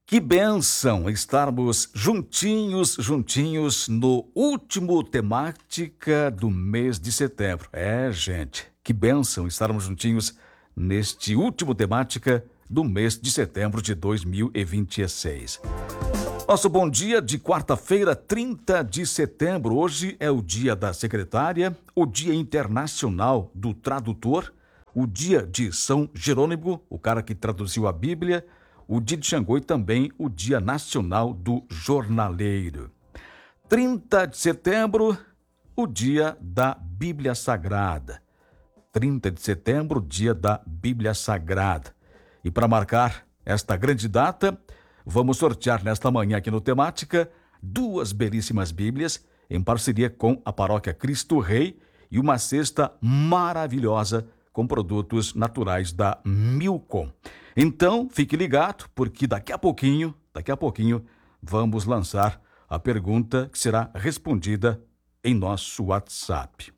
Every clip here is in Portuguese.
Que bênção estarmos juntinhos no último temática do mês de setembro. Gente, que bênção estarmos juntinhos neste último temática do mês de setembro de 2026. Nosso bom dia de quarta-feira, 30 de setembro. Hoje é o dia da secretária, o dia internacional do tradutor, o dia de São Jerônimo, o cara que traduziu a Bíblia, o dia de Xangô e também o dia nacional do jornaleiro. 30 de setembro, o dia da Bíblia Sagrada. 30 de setembro, dia da Bíblia Sagrada. E para marcar esta grande data, vamos sortear nesta manhã aqui no Temática 2 belíssimas Bíblias em parceria com a Paróquia Cristo Rei e uma cesta maravilhosa com produtos naturais da Milcom. Então, fique ligado, porque daqui a pouquinho, vamos lançar a pergunta que será respondida em nosso WhatsApp.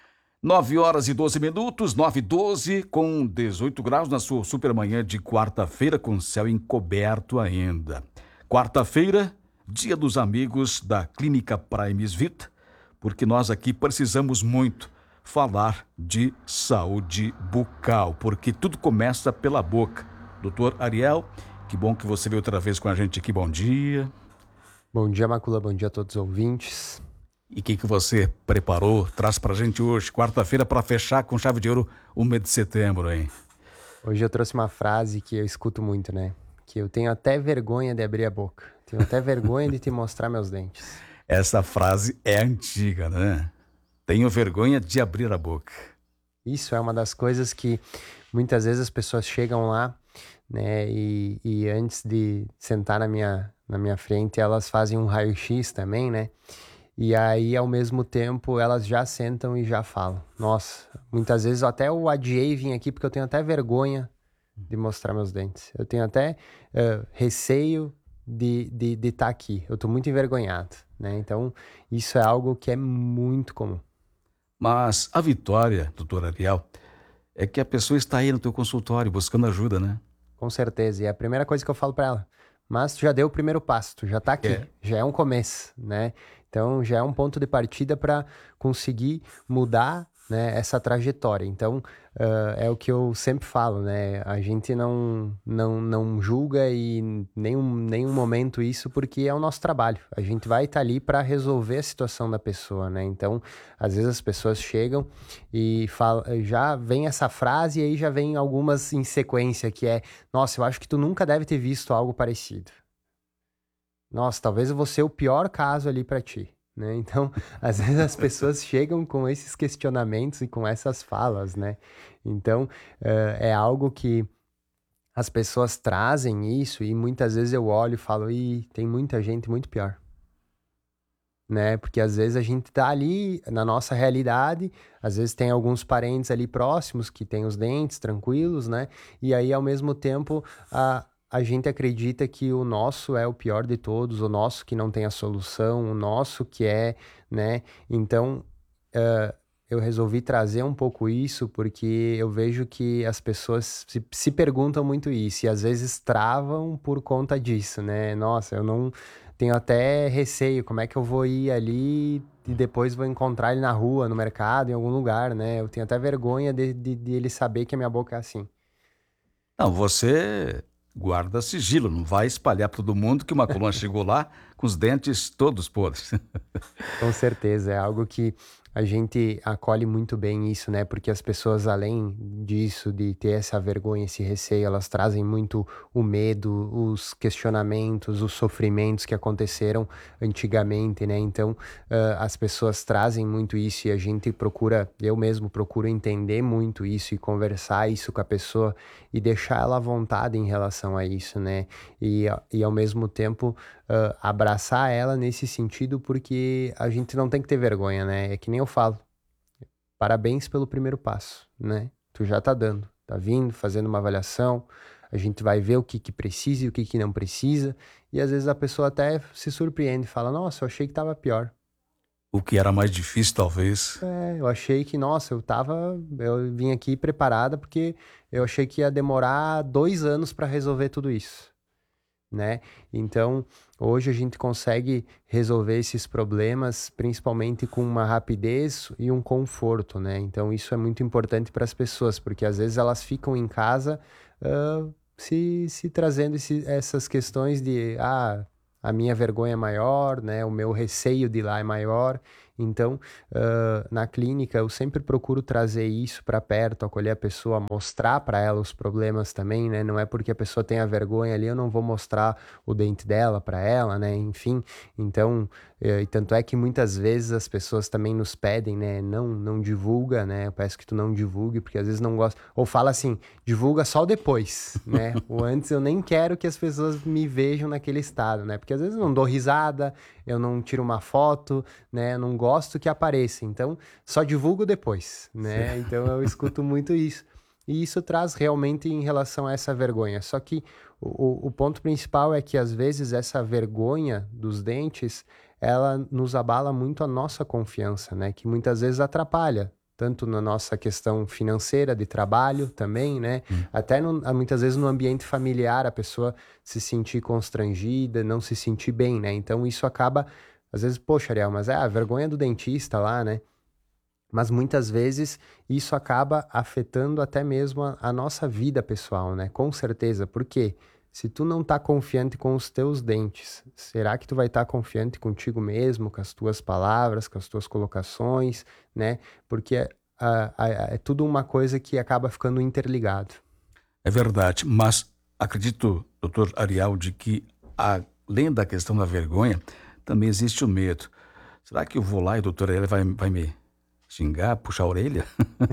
9 horas e 12 minutos, 9h12, com 18 graus na sua supermanhã de quarta-feira, com céu encoberto ainda. Quarta-feira, dia dos amigos da Clínica Primes Vita, porque nós aqui precisamos muito falar de saúde bucal, porque tudo começa pela boca. Doutor Ariel, que bom que você veio outra vez com a gente aqui, bom dia. Bom dia, Macula, bom dia a todos os ouvintes. E o que você preparou, traz pra gente hoje, quarta-feira, para fechar com chave de ouro o mês de setembro, hein? Hoje eu trouxe uma frase que eu escuto muito, né? Que eu tenho até vergonha de abrir a boca. Tenho até vergonha de te mostrar meus dentes. Essa frase é antiga, né? Tenho vergonha de abrir a boca. Isso é uma das coisas que muitas vezes as pessoas chegam lá, né? E antes de sentar na minha frente, elas fazem um raio-x também, né? E aí, ao mesmo tempo, elas já sentam e já falam. Nossa, muitas vezes eu até adiei vir aqui porque eu tenho até vergonha de mostrar meus dentes. Eu tenho até receio de estar aqui. Eu estou muito envergonhado, né? Então, isso é algo que é muito comum. Mas a vitória, doutor Ariel, é que a pessoa está aí no teu consultório buscando ajuda, né? Com certeza. E é a primeira coisa que eu falo para ela. Mas tu já deu o primeiro passo, tu já tá aqui. Já é um começo, né? Então, já é um ponto de partida para conseguir mudar, né, essa trajetória. Então, é o que eu sempre falo, né? A gente não julga em nenhum momento isso, porque é o nosso trabalho. A gente vai estar ali para resolver a situação da pessoa, né? Então, às vezes as pessoas chegam e falam, já vem essa frase e aí já vem algumas em sequência, que é: nossa, eu acho que tu nunca deve ter visto algo parecido. Nossa, talvez eu vou ser o pior caso ali para ti, né? Então, às vezes as pessoas chegam com esses questionamentos e com essas falas, né? Então, é algo que as pessoas trazem isso e muitas vezes eu olho e falo: ih, tem muita gente muito pior, né? Porque às vezes a gente tá ali na nossa realidade, às vezes tem alguns parentes ali próximos que têm os dentes tranquilos, né? E aí, ao mesmo tempo, a gente acredita que o nosso é o pior de todos, o nosso que não tem a solução, o nosso que é, né? Então, eu resolvi trazer um pouco isso porque eu vejo que as pessoas se perguntam muito isso e às vezes travam por conta disso, né? Nossa, eu não tenho até receio, como é que eu vou ir ali e depois vou encontrar ele na rua, no mercado, em algum lugar, né? Eu tenho até vergonha de ele saber que a minha boca é assim. Não, você guarda sigilo, não vai espalhar para todo mundo que uma coluna chegou lá com os dentes todos podres. Com certeza, é algo que a gente acolhe muito bem isso, né? Porque as pessoas, além disso, de ter essa vergonha, esse receio, elas trazem muito o medo, os questionamentos, os sofrimentos que aconteceram antigamente, né? Então, as pessoas trazem muito isso e a gente procura, eu mesmo procuro entender muito isso e conversar isso com a pessoa e deixar ela à vontade em relação a isso, né? E ao mesmo tempo, abraçar ela nesse sentido, porque a gente não tem que ter vergonha, né? É que nem eu falo, parabéns pelo primeiro passo, né? Tu já tá dando, tá vindo, fazendo uma avaliação, a gente vai ver o que precisa e o que não precisa, e às vezes a pessoa até se surpreende e fala: nossa, eu achei que tava pior. O que era mais difícil, talvez. Eu achei que, nossa, eu vim aqui preparada porque eu achei que ia demorar 2 anos para resolver tudo isso. né? Então, hoje a gente consegue resolver esses problemas principalmente com uma rapidez e um conforto, né? Então, isso é muito importante para as pessoas, porque às vezes elas ficam em casa se trazendo essas questões de, a minha vergonha é maior, né? O meu receio de ir lá é maior. Então, na clínica, eu sempre procuro trazer isso para perto, acolher a pessoa, mostrar para ela os problemas também, né? Não é porque a pessoa tem a vergonha ali, eu não vou mostrar o dente dela para ela, né? Enfim, então, e tanto é que muitas vezes as pessoas também nos pedem, né? Não divulga, né? Eu peço que tu não divulgue, porque às vezes não gosta. Ou fala assim, divulga só depois, né? O antes eu nem quero que as pessoas me vejam naquele estado, né? Porque às vezes eu não dou risada, eu não tiro uma foto, né? Eu não gosto que apareça. Então, só divulgo depois, né? Então, eu escuto muito isso. E isso traz realmente em relação a essa vergonha. Só que o ponto principal é que, às vezes, essa vergonha dos dentes, ela nos abala muito a nossa confiança, né? Que muitas vezes atrapalha. Tanto na nossa questão financeira, de trabalho também, né? Até muitas vezes no ambiente familiar, a pessoa se sentir constrangida, não se sentir bem, né? Então isso acaba, às vezes, poxa, Ariel, mas é a vergonha do dentista lá, né? Mas muitas vezes isso acaba afetando até mesmo a nossa vida pessoal, né? Com certeza. Por quê? Se tu não tá confiante com os teus dentes, será que tu vai estar confiante contigo mesmo, com as tuas palavras, com as tuas colocações, né? Porque é tudo uma coisa que acaba ficando interligado. É verdade, mas acredito, doutor Ariel, de que além da questão da vergonha, também existe o medo. Será que eu vou lá e o doutor Ariel vai me xingar, puxar a orelha?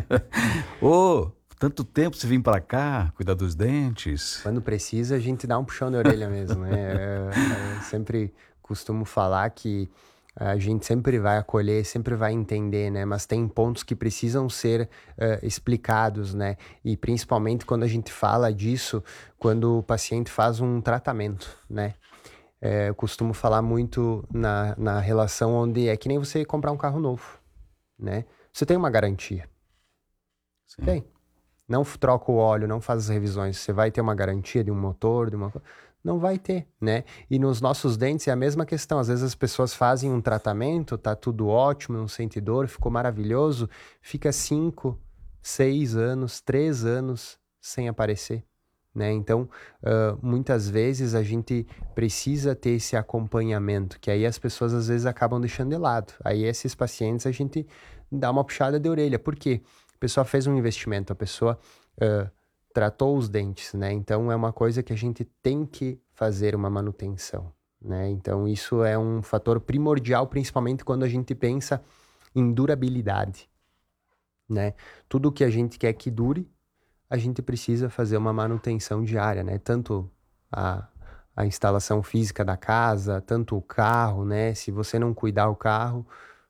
Ô, tanto tempo você vir para cá, cuidar dos dentes. Quando precisa, a gente dá um puxão de orelha mesmo, né? Eu sempre costumo falar que a gente sempre vai acolher, sempre vai entender, né? Mas tem pontos que precisam ser explicados, né? E principalmente quando a gente fala disso, quando o paciente faz um tratamento, né? Eu costumo falar muito na relação onde é que nem você comprar um carro novo, né? Você tem uma garantia. Sim. Tem. Não troca o óleo, não faz as revisões. Você vai ter uma garantia de um motor, de uma coisa? Não vai ter, né? E nos nossos dentes é a mesma questão. Às vezes as pessoas fazem um tratamento, tá tudo ótimo, não sente dor, ficou maravilhoso, fica 5, 6 anos, 3 anos sem aparecer, né? Então, muitas vezes a gente precisa ter esse acompanhamento, que aí as pessoas às vezes acabam deixando de lado. Aí esses pacientes a gente dá uma puxada de orelha. Por quê? A pessoa fez um investimento, a pessoa tratou os dentes, né? Então é uma coisa que a gente tem que fazer uma manutenção, né? Então isso é um fator primordial, principalmente quando a gente pensa em durabilidade, né? Tudo que a gente quer que dure, a gente precisa fazer uma manutenção diária, né? Tanto a instalação física da casa, tanto o carro, né? Se você não cuidar o carro,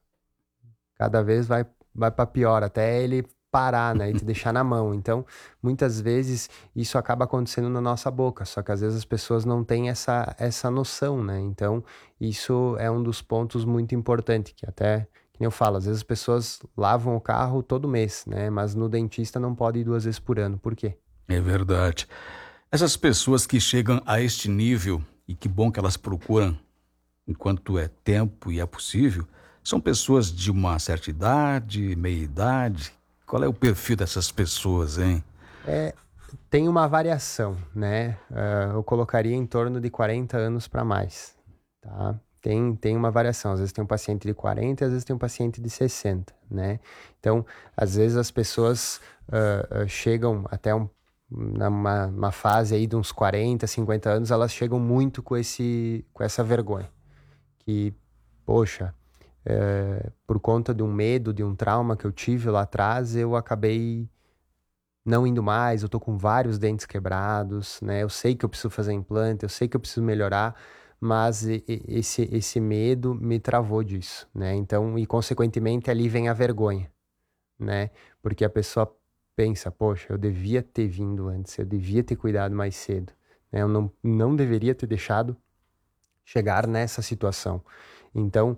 cada vez vai para pior, até ele parar, né, e te deixar na mão. Então, muitas vezes isso acaba acontecendo na nossa boca, só que às vezes as pessoas não têm essa noção, né? Então, isso é um dos pontos muito importantes, que até, que nem eu falo, às vezes as pessoas lavam o carro todo mês, né? Mas no dentista não pode ir 2 vezes por ano. Por quê? É verdade. Essas pessoas que chegam a este nível, e que bom que elas procuram enquanto é tempo e é possível, são pessoas de uma certa idade, meia idade. Qual é o perfil dessas pessoas, hein? Tem uma variação, né? Eu colocaria em torno de 40 anos para mais, tá? Tem uma variação. Às vezes tem um paciente de 40, às vezes tem um paciente de 60, né? Então, às vezes as pessoas chegam até numa fase aí de uns 40, 50 anos, elas chegam muito com essa vergonha. Que, poxa, por conta de um medo, de um trauma que eu tive lá atrás, eu acabei não indo mais, eu tô com vários dentes quebrados, né? Eu sei que eu preciso fazer implante, eu sei que eu preciso melhorar, mas esse medo me travou disso, né? Então, e consequentemente ali vem a vergonha, né? Porque a pessoa pensa, poxa, eu devia ter vindo antes, eu devia ter cuidado mais cedo, né? Eu não deveria ter deixado chegar nessa situação. Então,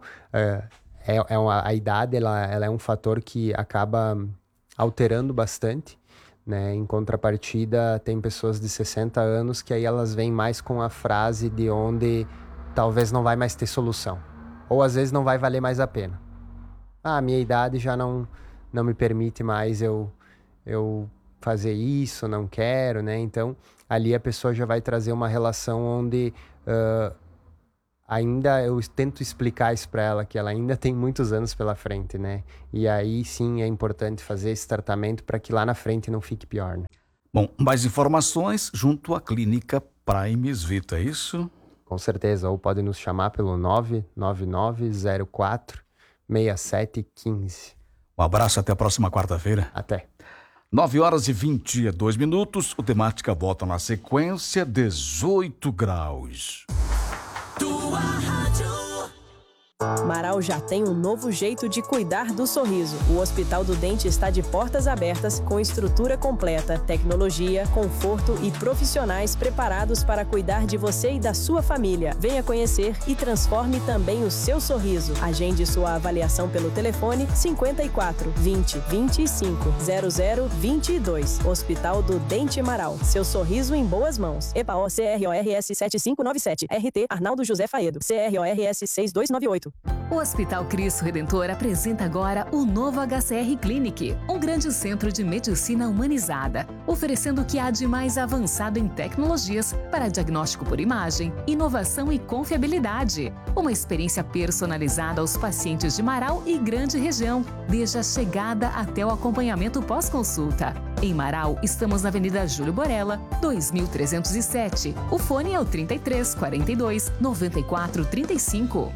a idade, ela é um fator que acaba alterando bastante, né? Em contrapartida, tem pessoas de 60 anos que aí elas vêm mais com a frase de onde talvez não vai mais ter solução. Ou às vezes não vai valer mais a pena. A minha idade já não me permite mais eu fazer isso, não quero, né? Então, ali a pessoa já vai trazer uma relação onde ainda eu tento explicar isso para ela, que ela ainda tem muitos anos pela frente, né? E aí sim é importante fazer esse tratamento para que lá na frente não fique pior, né? Bom, mais informações junto à Clínica Primes Vita, é isso? Com certeza, ou pode nos chamar pelo 99904-6715. Um abraço, até a próxima quarta-feira. Até. 9h22. O Temática volta na sequência, 18 graus. Tua rádio. Marau já tem um novo jeito de cuidar do sorriso. O Hospital do Dente está de portas abertas, com estrutura completa, tecnologia, conforto e profissionais preparados para cuidar de você e da sua família. Venha conhecer e transforme também o seu sorriso. Agende sua avaliação pelo telefone 54 20 25 00 22. Hospital do Dente Marau. Seu sorriso em boas mãos. EPAO CRORS 7597. RT Arnaldo José Faedo. CRORS 6298. O Hospital Cristo Redentor apresenta agora o novo HCR Clinic, um grande centro de medicina humanizada, oferecendo o que há de mais avançado em tecnologias para diagnóstico por imagem, inovação e confiabilidade. Uma experiência personalizada aos pacientes de Marau e grande região, desde a chegada até o acompanhamento pós-consulta. Em Marau, estamos na Avenida Júlio Borella, 2307. O fone é o 33 42 94 35.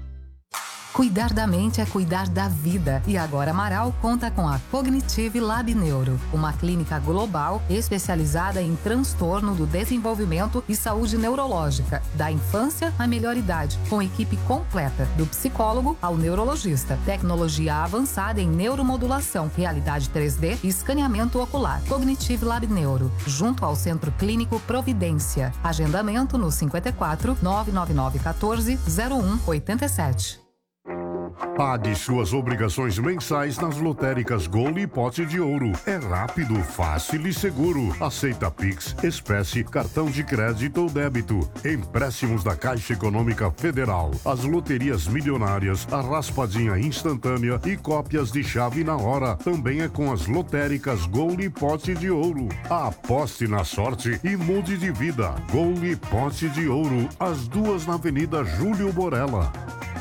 Cuidar da mente é cuidar da vida. E agora Marau conta com a Cognitive Lab Neuro, uma clínica global especializada em transtorno do desenvolvimento e saúde neurológica, da infância à melhor idade, com equipe completa, do psicólogo ao neurologista, tecnologia avançada em neuromodulação, realidade 3D e escaneamento ocular. Cognitive Lab Neuro, junto ao Centro Clínico Providência. Agendamento no 54 999 14 0187. Pague suas obrigações mensais nas lotéricas Gol e Pote de Ouro. É rápido, fácil e seguro. Aceita Pix, espécie, cartão de crédito ou débito. Empréstimos da Caixa Econômica Federal. As loterias milionárias, a raspadinha instantânea e cópias de chave na hora. Também é com as lotéricas Gol e Pote de Ouro. Aposte na sorte e mude de vida. Gol e Pote de Ouro. As duas na Avenida Júlio Borella.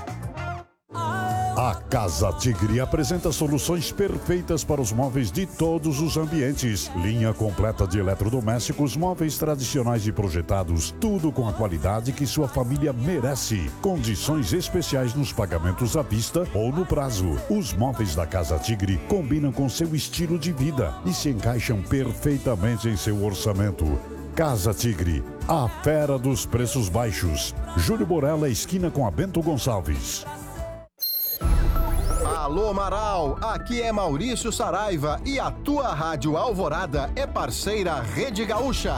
A Casa Tigre apresenta soluções perfeitas para os móveis de todos os ambientes. Linha completa de eletrodomésticos, móveis tradicionais e projetados, tudo com a qualidade que sua família merece. Condições especiais nos pagamentos à vista ou no prazo. Os móveis da Casa Tigre combinam com seu estilo de vida e se encaixam perfeitamente em seu orçamento. Casa Tigre, a fera dos preços baixos. Júlio Borella, esquina com a Bento Gonçalves. Alô Marau, aqui é Maurício Saraiva e a tua Rádio Alvorada é parceira Rede Gaúcha.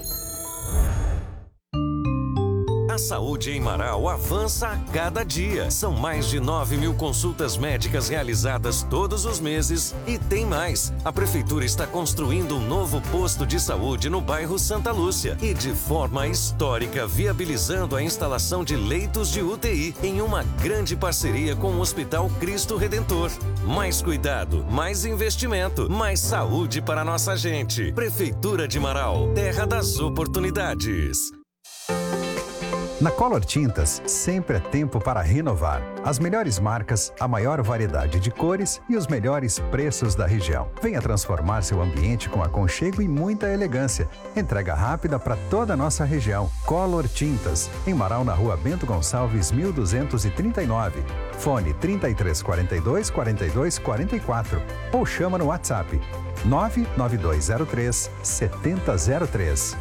A saúde em Marau avança a cada dia. São mais de 9.000 consultas médicas realizadas todos os meses e tem mais. A Prefeitura está construindo um novo posto de saúde no bairro Santa Lúcia e de forma histórica viabilizando a instalação de leitos de UTI em uma grande parceria com o Hospital Cristo Redentor. Mais cuidado, mais investimento, mais saúde para nossa gente. Prefeitura de Marau, terra das oportunidades. Na Color Tintas, sempre é tempo para renovar. As melhores marcas, a maior variedade de cores e os melhores preços da região. Venha transformar seu ambiente com aconchego e muita elegância. Entrega rápida para toda a nossa região. Color Tintas, em Marau, na Rua Bento Gonçalves, 1239. Fone 3342 4244 ou chama no WhatsApp 99203 7003.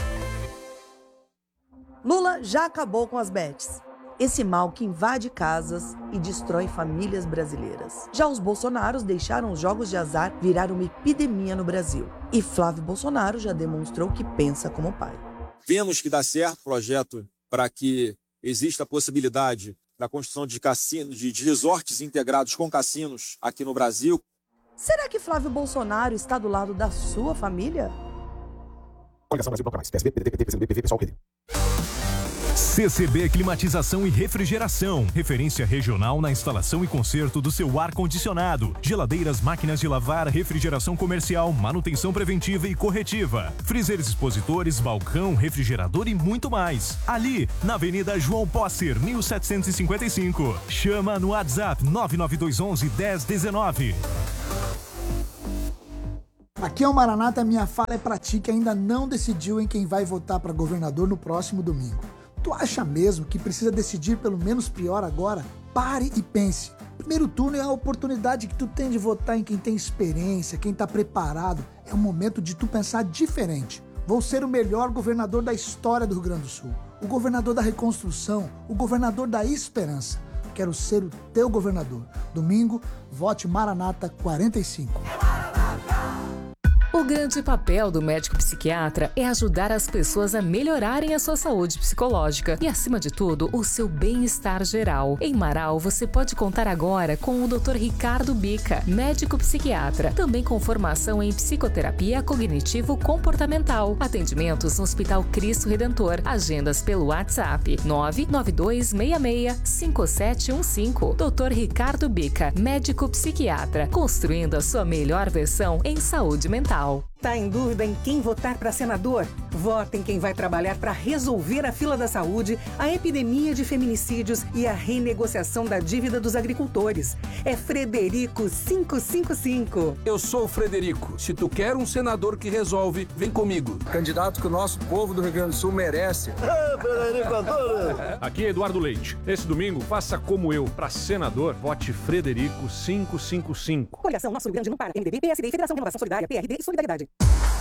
Lula já acabou com as bets. Esse mal que invade casas e destrói famílias brasileiras. Já os Bolsonaros deixaram os jogos de azar virar uma epidemia no Brasil. E Flávio Bolsonaro já demonstrou que pensa como pai. Vemos que dá certo o projeto para que exista a possibilidade da construção de cassinos, de resorts integrados com cassinos aqui no Brasil. Será que Flávio Bolsonaro está do lado da sua família? CCB Climatização e Refrigeração, referência regional na instalação e conserto do seu ar-condicionado, geladeiras, máquinas de lavar, refrigeração comercial, manutenção preventiva e corretiva, freezers expositores, balcão, refrigerador e muito mais. Ali, na Avenida João Posser, 1755. Chama no WhatsApp 99211-1019. Aqui é o Maranata, minha fala é pra ti que ainda não decidiu em quem vai votar para governador no próximo domingo. Tu acha mesmo que precisa decidir pelo menos pior agora? Pare e pense. Primeiro turno é a oportunidade que tu tem de votar em quem tem experiência, quem tá preparado. É o momento de tu pensar diferente. Vou ser o melhor governador da história do Rio Grande do Sul. O governador da reconstrução, o governador da esperança. Quero ser o teu governador. Domingo, vote Maranata 45. O grande papel do médico psiquiatra é ajudar as pessoas a melhorarem a sua saúde psicológica e, acima de tudo, o seu bem-estar geral. Em Marau, você pode contar agora com o Dr. Ricardo Bica, médico psiquiatra, também com formação em psicoterapia cognitivo-comportamental. Atendimentos no Hospital Cristo Redentor. Agendas pelo WhatsApp 992665715. Dr. Ricardo Bica, médico psiquiatra, construindo a sua melhor versão em saúde mental. Tá em dúvida em quem votar para senador? Vota em quem vai trabalhar para resolver a fila da saúde, a epidemia de feminicídios e a renegociação da dívida dos agricultores. É Frederico 555. Eu sou o Frederico. Se tu quer um senador que resolve, vem comigo. Candidato que o nosso povo do Rio Grande do Sul merece. Frederico adoro. Aqui é Eduardo Leite. Esse domingo, faça como eu. Para senador, vote Frederico 555. Coligação Nosso Rio Grande não para. MDB, PSD e Federação de Renovação Solidária, PRD e Solidariedade.